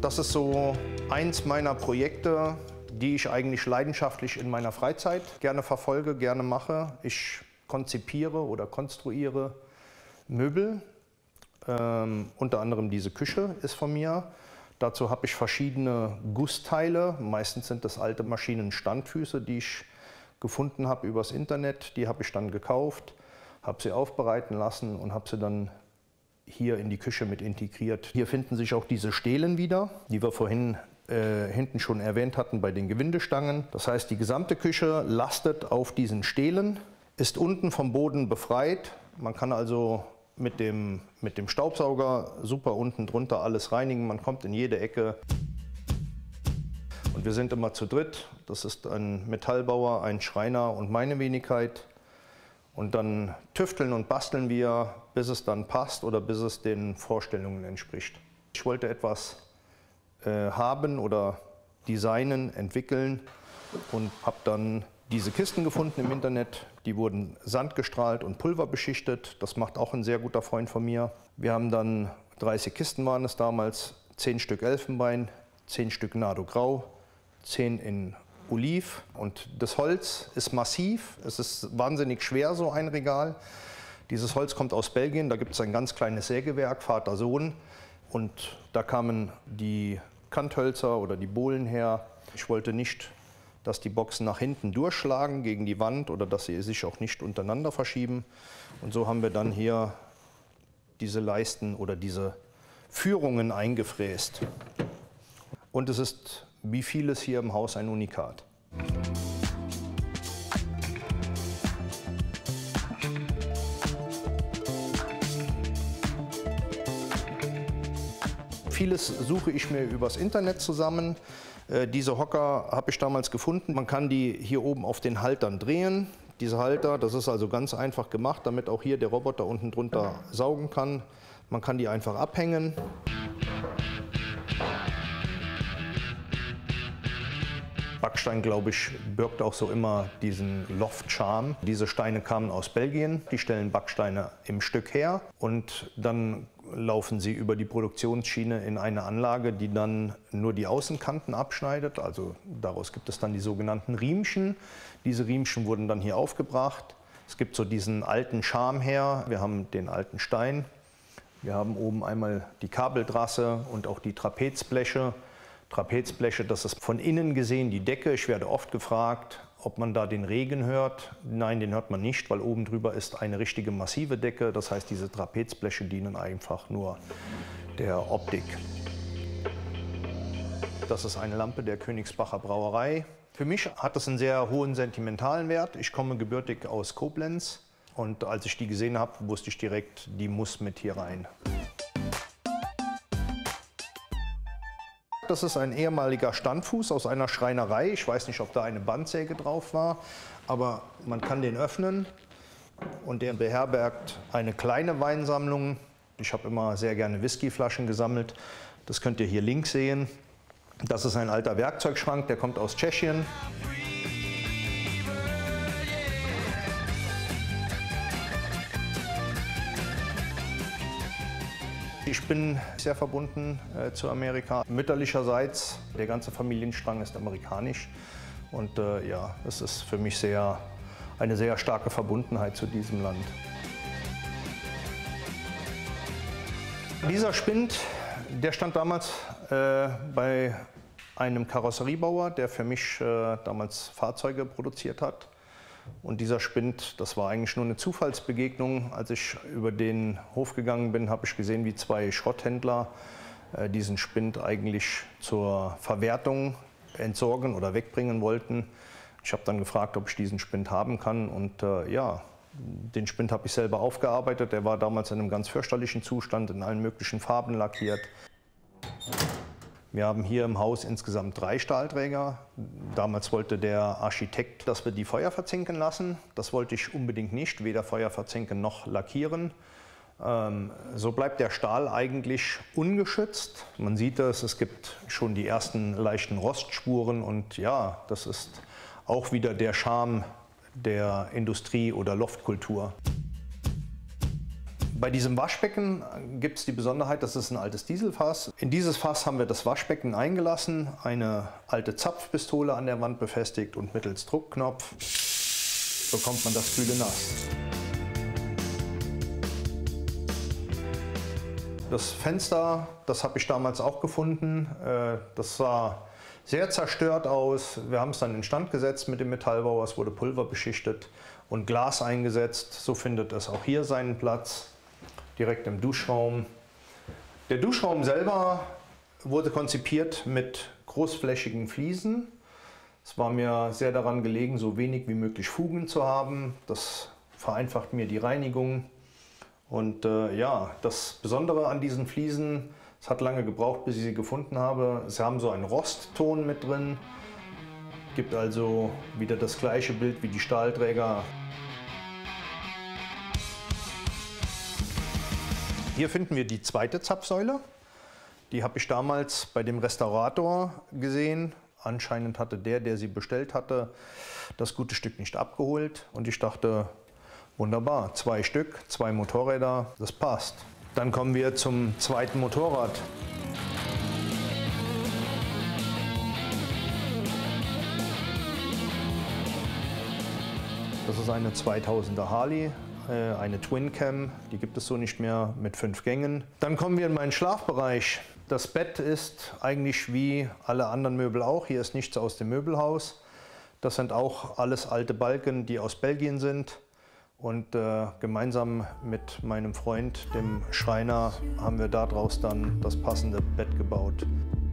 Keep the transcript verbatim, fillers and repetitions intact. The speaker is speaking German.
Das ist so eins meiner Projekte, die ich eigentlich leidenschaftlich in meiner Freizeit gerne verfolge, gerne mache. Ich konzipiere oder konstruiere Möbel. Ähm, unter anderem diese Küche ist von mir. Dazu habe ich verschiedene Gussteile. Meistens sind das alte Maschinenstandfüße, die ich gefunden habe übers Internet. Die habe ich dann gekauft, habe sie aufbereiten lassen und habe sie dann hier in die Küche mit integriert. Hier finden sich auch diese Stelen wieder, die wir vorhin äh, hinten schon erwähnt hatten bei den Gewindestangen. Das heißt, die gesamte Küche lastet auf diesen Stelen, ist unten vom Boden befreit. Man kann also mit dem, mit dem Staubsauger super unten drunter alles reinigen. Man kommt in jede Ecke. Und wir sind immer zu dritt. Das ist ein Metallbauer, ein Schreiner und meine Wenigkeit. Und dann tüfteln und basteln wir, bis es dann passt oder bis es den Vorstellungen entspricht. Ich wollte etwas äh, haben oder designen, entwickeln und habe dann diese Kisten gefunden im Internet. Die wurden sandgestrahlt und pulverbeschichtet. Das macht auch ein sehr guter Freund von mir. Wir haben dann dreißig Kisten waren es damals, zehn Stück Elfenbein, zehn Stück Nardo Grau, zehn in Oliv. Und das Holz ist massiv, es ist wahnsinnig schwer, so ein Regal. Dieses Holz kommt aus Belgien, da gibt es ein ganz kleines Sägewerk, Vater-Sohn. Und da kamen die Kanthölzer oder die Bohlen her. Ich wollte nicht, dass die Boxen nach hinten durchschlagen gegen die Wand oder dass sie sich auch nicht untereinander verschieben. Und so haben wir dann hier diese Leisten oder diese Führungen eingefräst. Und es ist wie vieles hier im Haus ein Unikat. Vieles suche ich mir übers Internet zusammen. Äh, diese Hocker habe ich damals gefunden. Man kann die hier oben auf den Haltern drehen. Diese Halter, das ist also ganz einfach gemacht, damit auch hier der Roboter unten drunter saugen kann. Man kann die einfach abhängen. Backstein, glaube ich, birgt auch so immer diesen Loft-Charme. Diese Steine kamen aus Belgien, die stellen Backsteine im Stück her und dann laufen sie über die Produktionsschiene in eine Anlage, die dann nur die Außenkanten abschneidet. Also daraus gibt es dann die sogenannten Riemchen. Diese Riemchen wurden dann hier aufgebracht. Es gibt so diesen alten Charme her. Wir haben den alten Stein. Wir haben oben einmal die Kabeldrasse und auch die Trapezbleche. Trapezbleche, das ist von innen gesehen die Decke. Ich werde oft gefragt, ob man da den Regen hört. Nein, den hört man nicht, weil oben drüber ist eine richtige massive Decke. Das heißt, diese Trapezbleche dienen einfach nur der Optik. Das ist eine Lampe der Königsbacher Brauerei. Für mich hat das einen sehr hohen sentimentalen Wert. Ich komme gebürtig aus Koblenz und als ich die gesehen habe, wusste ich direkt, die muss mit hier rein. Das ist ein ehemaliger Standfuß aus einer Schreinerei. Ich weiß nicht, ob da eine Bandsäge drauf war, aber man kann den öffnen und der beherbergt eine kleine Weinsammlung. Ich habe immer sehr gerne Whiskyflaschen gesammelt. Das könnt ihr hier links sehen. Das ist ein alter Werkzeugschrank, der kommt aus Tschechien. Ich bin sehr verbunden äh, zu Amerika. Mütterlicherseits, der ganze Familienstrang ist amerikanisch. Und äh, ja, es ist für mich sehr, eine sehr starke Verbundenheit zu diesem Land. Dieser Spind, der stand damals äh, bei einem Karosseriebauer, der für mich äh, damals Fahrzeuge produziert hat. Und dieser Spind, das war eigentlich nur eine Zufallsbegegnung. Als ich über den Hof gegangen bin, habe ich gesehen, wie zwei Schrotthändler äh, diesen Spind eigentlich zur Verwertung entsorgen oder wegbringen wollten. Ich habe dann gefragt, ob ich diesen Spind haben kann und äh, ja, den Spind habe ich selber aufgearbeitet. Der war damals in einem ganz fürchterlichen Zustand, in allen möglichen Farben lackiert. Wir haben hier im Haus insgesamt drei Stahlträger. Damals wollte der Architekt, dass wir die Feuer verzinken lassen. Das wollte ich unbedingt nicht, weder Feuer verzinken noch lackieren. Ähm, so bleibt der Stahl eigentlich ungeschützt. Man sieht es, es gibt schon die ersten leichten Rostspuren und ja, das ist auch wieder der Charme der Industrie- oder Loftkultur. Bei diesem Waschbecken gibt es die Besonderheit, das ist ein altes Dieselfass. In dieses Fass haben wir das Waschbecken eingelassen, eine alte Zapfpistole an der Wand befestigt und mittels Druckknopf bekommt man das kühle Nass. Das Fenster, das habe ich damals auch gefunden. Das sah sehr zerstört aus. Wir haben es dann instand gesetzt mit dem Metallbauer. Es wurde Pulver beschichtet und Glas eingesetzt. So findet es auch hier seinen Platz, direkt im Duschraum. Der Duschraum selber wurde konzipiert mit großflächigen Fliesen. Es war mir sehr daran gelegen, so wenig wie möglich Fugen zu haben. Das vereinfacht mir die Reinigung. Und äh, ja, das Besondere an diesen Fliesen, es hat lange gebraucht, bis ich sie gefunden habe. Sie haben so einen Rostton mit drin. Gibt also wieder das gleiche Bild wie die Stahlträger. Hier finden wir die zweite Zapfsäule. Die habe ich damals bei dem Restaurator gesehen. Anscheinend hatte der, der sie bestellt hatte, das gute Stück nicht abgeholt. Und ich dachte, wunderbar, zwei Stück, zwei Motorräder, das passt. Dann kommen wir zum zweiten Motorrad. Das ist eine zweitausender Harley, eine Twin Cam, die gibt es so nicht mehr, mit fünf Gängen. Dann kommen wir in meinen Schlafbereich. Das Bett ist eigentlich wie alle anderen Möbel auch. Hier ist nichts aus dem Möbelhaus. Das sind auch alles alte Balken, die aus Belgien sind. Und äh, gemeinsam mit meinem Freund, dem Schreiner, haben wir daraus dann das passende Bett gebaut.